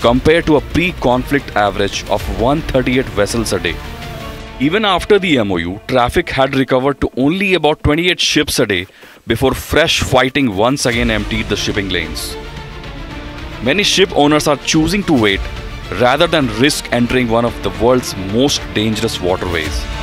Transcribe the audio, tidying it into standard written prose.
compared to a pre-conflict average of 138 vessels a day. Even after the MOU, traffic had recovered to only about 28 ships a day before fresh fighting once again emptied the shipping lanes. Many ship owners are choosing to wait rather than risk entering one of the world's most dangerous waterways.